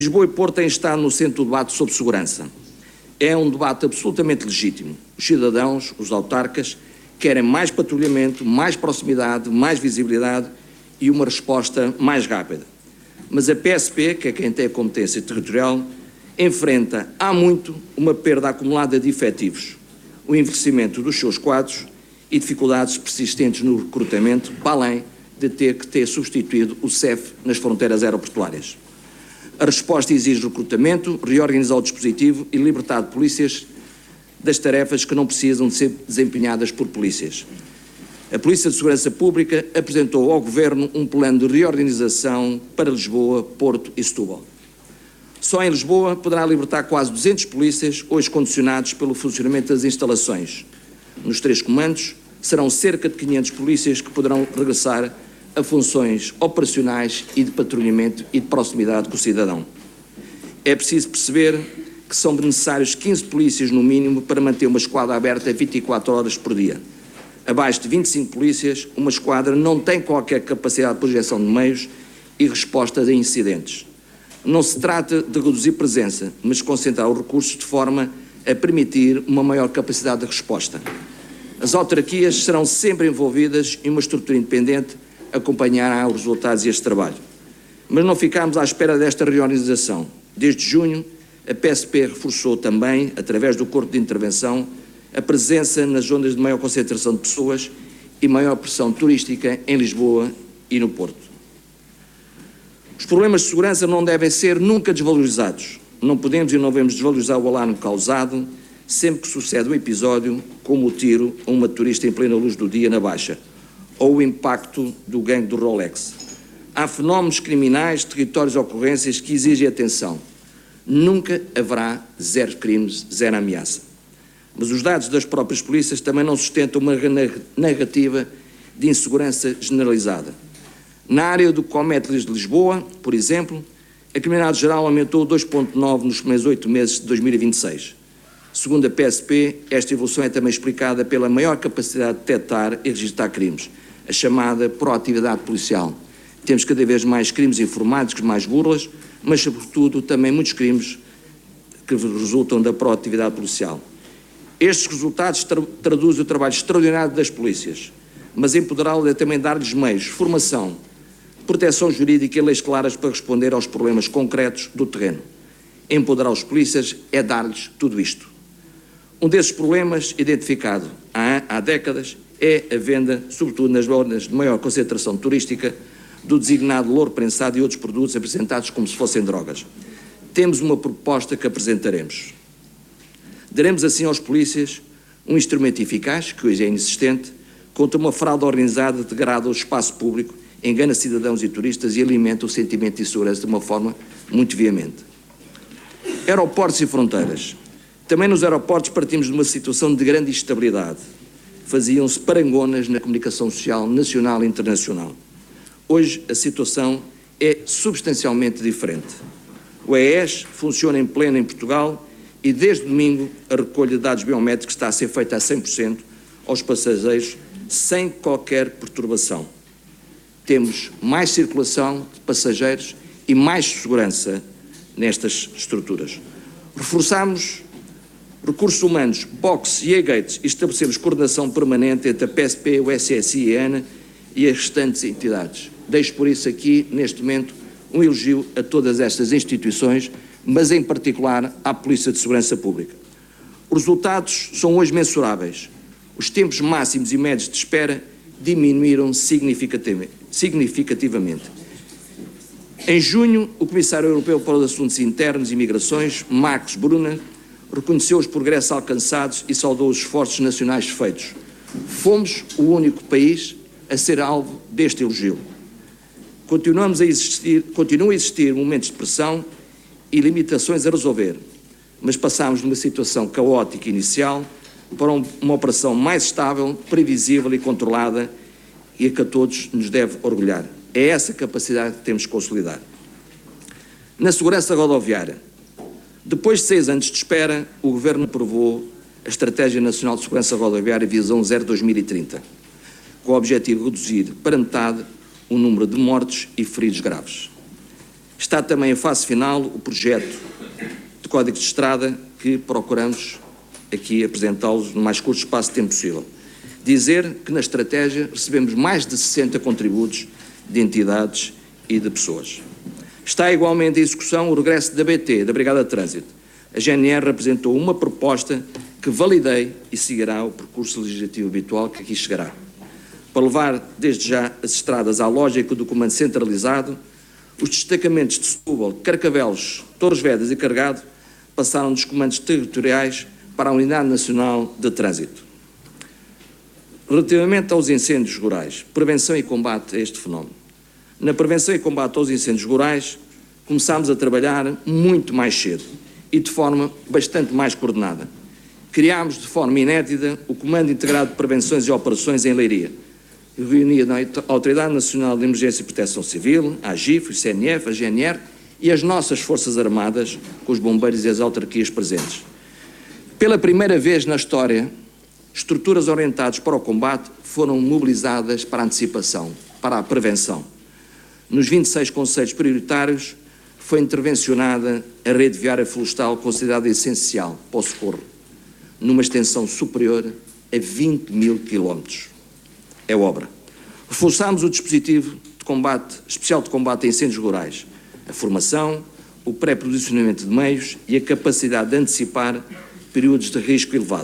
Lisboa e Porto têm estado no centro do debate sobre segurança. É um debate absolutamente legítimo. Os cidadãos, os autarcas, querem mais patrulhamento, mais proximidade, mais visibilidade e uma resposta mais rápida. Mas a PSP, que é quem tem a competência territorial, enfrenta há muito uma perda acumulada de efetivos, o envelhecimento dos seus quadros e dificuldades persistentes no recrutamento, para além de ter substituído o CEF nas fronteiras aeroportuárias. A resposta exige recrutamento, reorganizar o dispositivo e libertar polícias das tarefas que não precisam de ser desempenhadas por polícias. A Polícia de Segurança Pública apresentou ao Governo um plano de reorganização para Lisboa, Porto e Setúbal. Só em Lisboa poderá libertar quase 200 polícias, hoje condicionados pelo funcionamento das instalações. Nos 3 comandos serão cerca de 500 polícias que poderão regressar a funções operacionais e de patrulhamento e de proximidade com o cidadão. É preciso perceber que são necessários 15 polícias no mínimo para manter uma esquadra aberta 24 horas por dia. Abaixo de 25 polícias, uma esquadra não tem qualquer capacidade de projeção de meios e resposta a incidentes. Não se trata de reduzir presença, mas de concentrar os recursos de forma a permitir uma maior capacidade de resposta. As autarquias serão sempre envolvidas e uma estrutura independente acompanhará os resultados deste trabalho. Mas não ficámos à espera desta reorganização. Desde junho, a PSP reforçou também, através do Corpo de Intervenção, a presença nas zonas de maior concentração de pessoas e maior pressão turística em Lisboa e no Porto. Os problemas de segurança não devem ser nunca desvalorizados. Não podemos e não devemos desvalorizar o alarme causado sempre que sucede um episódio, como o tiro a uma turista em plena luz do dia na Baixa, ou o impacto do gangue do Rolex. Há fenómenos criminais, territórios e ocorrências que exigem atenção. Nunca haverá 0 crimes, 0 ameaça. Mas os dados das próprias polícias também não sustentam uma narrativa de insegurança generalizada. Na área do Cométlis de Lisboa, por exemplo, a criminalidade geral aumentou 2,9% nos primeiros 8 meses de 2026. Segundo a PSP, esta evolução é também explicada pela maior capacidade de detectar e registrar crimes, a chamada proatividade policial. Temos cada vez mais crimes informáticos, mais burlas, mas sobretudo também muitos crimes que resultam da proatividade policial. Estes resultados traduzem o trabalho extraordinário das polícias, mas empoderá-las é também dar-lhes meios, formação, proteção jurídica e leis claras para responder aos problemas concretos do terreno. Empoderar os polícias é dar-lhes tudo isto. Um desses problemas, identificado há décadas, é a venda, sobretudo nas zonas de maior concentração turística, do designado louro prensado e outros produtos apresentados como se fossem drogas. Temos uma proposta que apresentaremos. Daremos assim aos polícias um instrumento eficaz, que hoje é inexistente, contra uma fraude organizada que degrada o espaço público, engana cidadãos e turistas e alimenta o sentimento de insegurança de uma forma muito veemente. Aeroportos e fronteiras. Também nos aeroportos partimos de uma situação de grande instabilidade. Faziam-se parangonas na comunicação social nacional e internacional. Hoje a situação é substancialmente diferente. O EES funciona em pleno em Portugal e desde domingo a recolha de dados biométricos está a ser feita a 100% aos passageiros sem qualquer perturbação. Temos mais circulação de passageiros e mais segurança nestas estruturas. Reforçamos recursos humanos, box e e-gates e estabelecemos coordenação permanente entre a PSP, o SSI e a ANA e as restantes entidades. Deixo por isso aqui, neste momento, um elogio a todas estas instituições, mas em particular à Polícia de Segurança Pública. Os resultados são hoje mensuráveis. Os tempos máximos e médios de espera diminuíram significativamente. Em junho, o Comissário Europeu para os Assuntos Internos e Migrações, Marcos Brunner, reconheceu os progressos alcançados e saudou os esforços nacionais feitos. Fomos o único país a ser alvo deste elogio. Continua a existir momentos de pressão e limitações a resolver, mas passámos de uma situação caótica inicial para uma operação mais estável, previsível e controlada e a que a todos nos deve orgulhar. É essa capacidade que temos que consolidar. Na segurança rodoviária, depois de 6 anos de espera, o Governo aprovou a Estratégia Nacional de Segurança Rodoviária Visão 0-2030, com o objetivo de reduzir para metade o número de mortes e feridos graves. Está também em fase final o projeto de Código de Estrada que procuramos aqui apresentá-los no mais curto espaço de tempo possível. Dizer que na estratégia recebemos mais de 60 contributos de entidades e de pessoas. Está igualmente em execução o regresso da BT, da Brigada de Trânsito. A GNR apresentou uma proposta que validei e seguirá o percurso legislativo habitual que aqui chegará. Para levar desde já as estradas à lógica do comando centralizado, os destacamentos de Setúbal, Carcavelos, Torres Vedras e Carregado passaram dos comandos territoriais para a Unidade Nacional de Trânsito. Relativamente aos incêndios rurais, prevenção e combate a este fenómeno. Na prevenção e combate aos incêndios rurais, começámos a trabalhar muito mais cedo e de forma bastante mais coordenada. Criámos de forma inédita o Comando Integrado de Prevenções e Operações em Leiria, que reunia a Autoridade Nacional de Emergência e Proteção Civil, a AGIF, o CNF, a GNR e as nossas Forças Armadas, com os bombeiros e as autarquias presentes. Pela primeira vez na história, estruturas orientadas para o combate foram mobilizadas para a antecipação, para a prevenção. Nos 26 concelhos prioritários foi intervencionada a rede viária florestal considerada essencial para o socorro, numa extensão superior a 20 mil quilómetros. É obra. Reforçámos o dispositivo de combate, especial de combate a incêndios rurais, a formação, o pré-posicionamento de meios e a capacidade de antecipar períodos de risco elevado.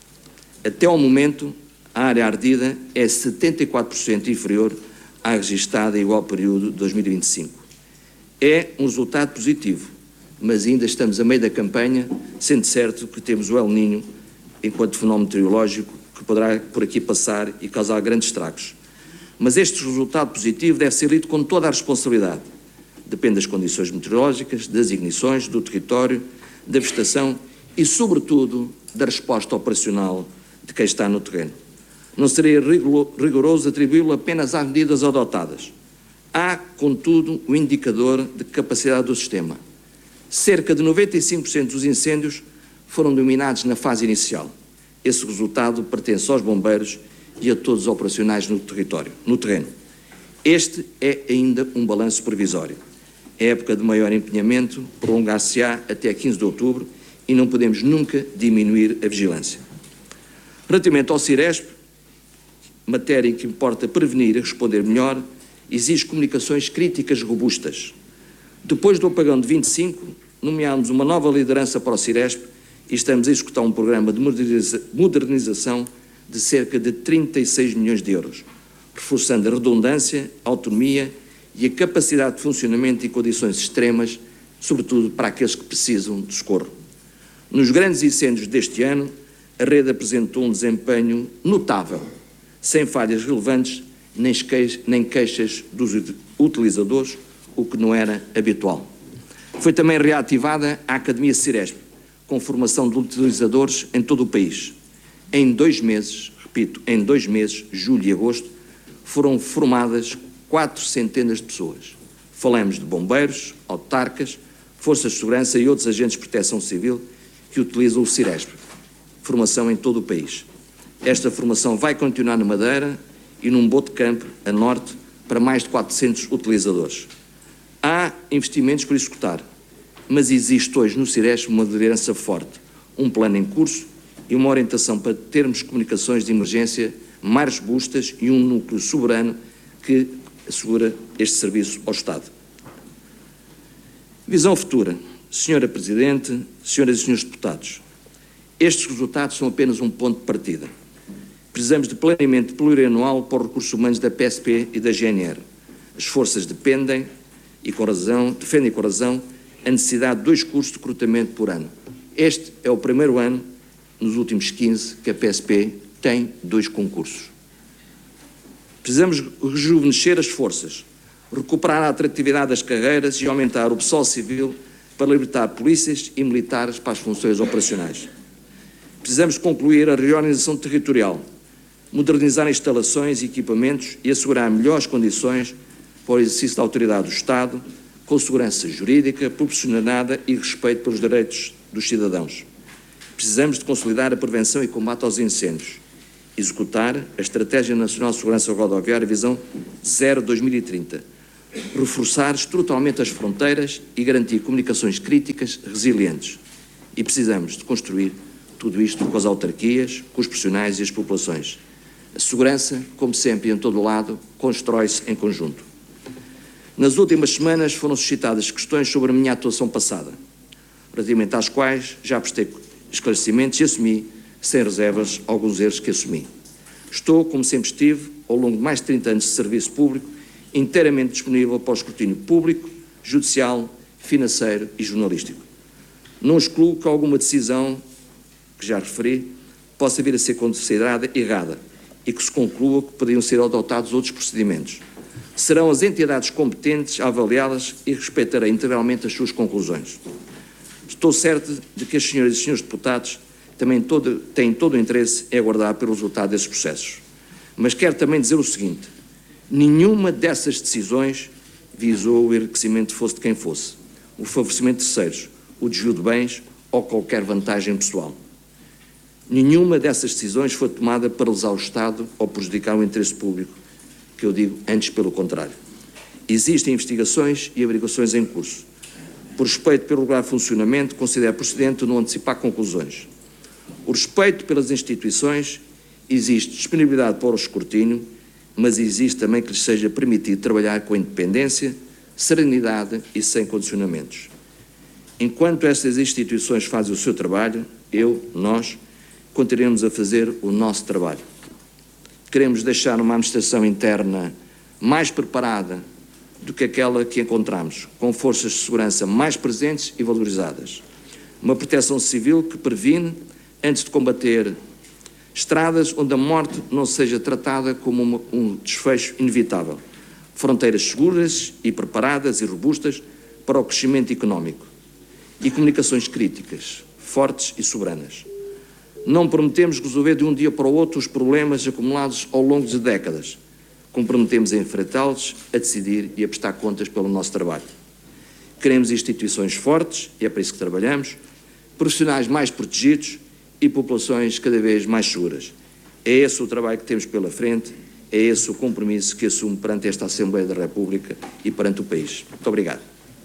Até ao momento, a área ardida é 74% inferior à registada em igual período de 2025. É um resultado positivo, mas ainda estamos a meio da campanha, sendo certo que temos o El Niño enquanto fenómeno meteorológico que poderá por aqui passar e causar grandes estragos. Mas este resultado positivo deve ser lido com toda a responsabilidade. Depende das condições meteorológicas, das ignições, do território, da vegetação e, sobretudo, da resposta operacional de quem está no terreno. Não seria rigoroso atribuí-lo apenas às medidas adotadas. Há, contudo, o indicador de capacidade do sistema. Cerca de 95% dos incêndios foram dominados na fase inicial. Esse resultado pertence aos bombeiros e a todos os operacionais no terreno. Este é ainda um balanço provisório. A época de maior empenhamento prolongar-se-á até 15 de outubro e não podemos nunca diminuir a vigilância. Relativamente ao Ciresp, matéria em que importa prevenir e responder melhor, exige comunicações críticas robustas. Depois do apagão de 25, nomeámos uma nova liderança para o Ciresp e estamos a executar um programa de modernização de cerca de 36 milhões de euros, reforçando a redundância, a autonomia e a capacidade de funcionamento em condições extremas, sobretudo para aqueles que precisam de socorro. Nos grandes incêndios deste ano, a rede apresentou um desempenho notável, sem falhas relevantes nem queixas dos utilizadores, o que não era habitual. Foi também reativada a Academia Ciresp, com formação de utilizadores em todo o país. Em 2 meses, repito, em 2 meses, julho e agosto, foram formadas 400 de pessoas. Falamos de bombeiros, autarcas, forças de segurança e outros agentes de proteção civil que utilizam o Ciresp. Formação em todo o país. Esta formação vai continuar na Madeira e num Boticampo, a norte, para mais de 400 utilizadores. Há investimentos por executar, mas existe hoje no Ciresp uma liderança forte, um plano em curso e uma orientação para termos comunicações de emergência mais robustas e um núcleo soberano que assegura este serviço ao Estado. Visão futura. Senhora Presidente, senhoras e senhores deputados, estes resultados são apenas um ponto de partida. Precisamos de planeamento plurianual para os recursos humanos da PSP e da GNR. As forças defendem com razão, a necessidade de 2 cursos de recrutamento por ano. Este é o primeiro ano, nos últimos 15, que a PSP tem 2 concursos. Precisamos rejuvenescer as forças, recuperar a atratividade das carreiras e aumentar o pessoal civil para libertar polícias e militares para as funções operacionais. Precisamos concluir a reorganização territorial, modernizar instalações e equipamentos e assegurar melhores condições para o exercício da autoridade do Estado, com segurança jurídica, proporcionada e respeito pelos direitos dos cidadãos. Precisamos de consolidar a prevenção e combate aos incêndios, executar a Estratégia Nacional de Segurança Rodoviária Visão 0-2030, reforçar estruturalmente as fronteiras e garantir comunicações críticas resilientes. E precisamos de construir tudo isto com as autarquias, com os profissionais e as populações. A segurança, como sempre e em todo o lado, constrói-se em conjunto. Nas últimas semanas foram suscitadas questões sobre a minha atuação passada, relativamente às quais já prestei esclarecimentos e assumi, sem reservas, alguns erros que assumi. Estou, como sempre estive, ao longo de mais de 30 anos de serviço público, inteiramente disponível para o escrutínio público, judicial, financeiro e jornalístico. Não excluo que alguma decisão, que já referi, possa vir a ser considerada errada e que se conclua que poderiam ser adotados outros procedimentos. Serão as entidades competentes a avaliá-las e respeitarei integralmente as suas conclusões. Estou certo de que as senhoras e senhores deputados também têm todo o interesse em aguardar pelo resultado desses processos. Mas quero também dizer o seguinte: nenhuma dessas decisões visou o enriquecimento fosse de quem fosse, o favorecimento de terceiros, o desvio de bens ou qualquer vantagem pessoal. Nenhuma dessas decisões foi tomada para lesar o Estado ou prejudicar o interesse público, que eu digo antes pelo contrário. Existem investigações e averiguações em curso. Por respeito pelo regular funcionamento, considero procedente não antecipar conclusões. O respeito pelas instituições, existe disponibilidade para o escrutínio, mas existe também que lhes seja permitido trabalhar com independência, serenidade e sem condicionamentos. Enquanto estas instituições fazem o seu trabalho, nós, continuaremos a fazer o nosso trabalho. Queremos deixar uma administração interna mais preparada do que aquela que encontramos, com forças de segurança mais presentes e valorizadas. Uma proteção civil que previne antes de combater, estradas onde a morte não seja tratada como um desfecho inevitável, fronteiras seguras e preparadas e robustas para o crescimento económico e comunicações críticas, fortes e soberanas. Não prometemos resolver de um dia para o outro os problemas acumulados ao longo de décadas. Comprometemos a enfrentá-los, a decidir e a prestar contas pelo nosso trabalho. Queremos instituições fortes, e é para isso que trabalhamos, profissionais mais protegidos e populações cada vez mais seguras. É esse o trabalho que temos pela frente, é esse o compromisso que assumo perante esta Assembleia da República e perante o país. Muito obrigado.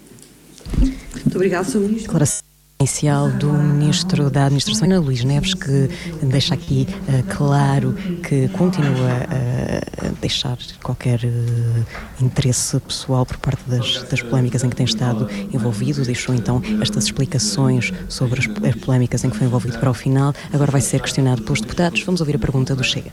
Muito obrigado, Sr. Ministro. Declaração inicial do Ministro da Administração, Luís Neves, que deixa aqui claro que continua a deixar qualquer interesse pessoal por parte das polémicas em que tem estado envolvido. Deixou então estas explicações sobre as polémicas em que foi envolvido para o final. Agora vai ser questionado pelos deputados. Vamos ouvir a pergunta do Chega.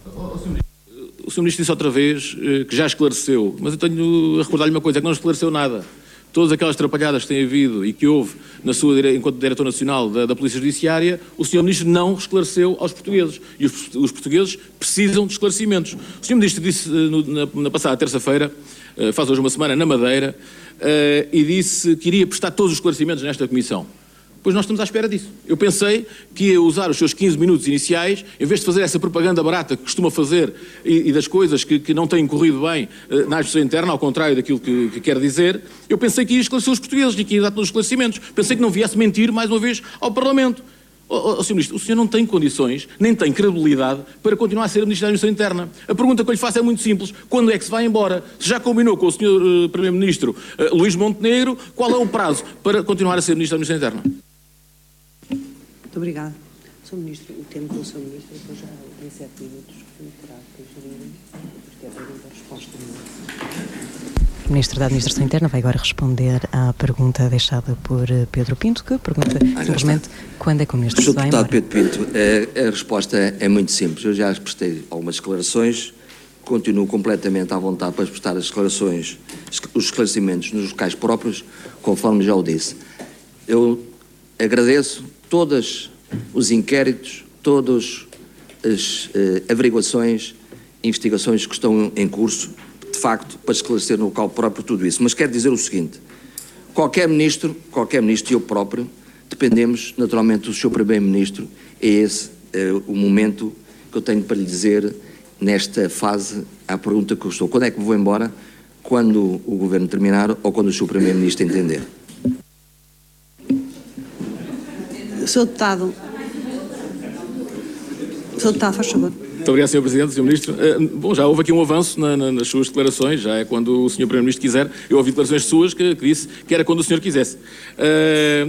O Sr. Ministro disse outra vez que já esclareceu, mas eu tenho a recordar-lhe uma coisa, é que não esclareceu nada. Todas aquelas atrapalhadas que tem havido e que houve enquanto Diretor Nacional da Polícia Judiciária, o Sr. Ministro não esclareceu aos portugueses. E os portugueses precisam de esclarecimentos. O Sr. Ministro disse na passada terça-feira, faz hoje uma semana, na Madeira, e disse que iria prestar todos os esclarecimentos nesta comissão. Pois nós estamos à espera disso. Eu pensei que ia usar os seus 15 minutos iniciais, em vez de fazer essa propaganda barata que costuma fazer e das coisas que não têm corrido bem na administração interna, ao contrário daquilo que quer dizer, eu pensei que ia esclarecer os portugueses e que ia dar todos os esclarecimentos. Pensei que não viesse mentir mais uma vez ao Parlamento. Sr. Ministro, o senhor não tem condições, nem tem credibilidade para continuar a ser Ministro da Administração Interna. A pergunta que eu lhe faço é muito simples. Quando é que se vai embora? Se já combinou com o Sr. Primeiro-Ministro Luís Montenegro, qual é o prazo para continuar a ser Ministro da Administração Interna? Muito obrigada. Sr. Ministro, o tempo do Sr. Ministro, depois já em 7 minutos, que terá que gerir, porque é a pergunta e a resposta. O Ministro da Administração Interna vai agora responder à pergunta deixada por Pedro Pinto, que pergunta simplesmente quando é que o Ministro se vai embora. Sr. Deputado Pedro Pinto, a resposta é muito simples. Eu já prestei algumas declarações, continuo completamente à vontade para prestar as declarações, os esclarecimentos nos locais próprios, conforme já o disse. Eu agradeço todos os inquéritos, todas as averiguações, investigações que estão em curso, de facto, para esclarecer no local próprio tudo isso. Mas quero dizer o seguinte: qualquer ministro e eu próprio, dependemos naturalmente do Sr. Primeiro-Ministro. É esse o momento que eu tenho para lhe dizer nesta fase à pergunta que eu estou. Quando é que me vou embora? Quando o Governo terminar ou quando o Sr. Primeiro-Ministro entender. Sr. Deputado, faz favor. Muito obrigado, Sr. Presidente, Sr. Ministro. Bom, já houve aqui um avanço nas suas declarações, já é quando o Sr. Primeiro-Ministro quiser. Eu ouvi declarações suas que disse que era quando o senhor quisesse.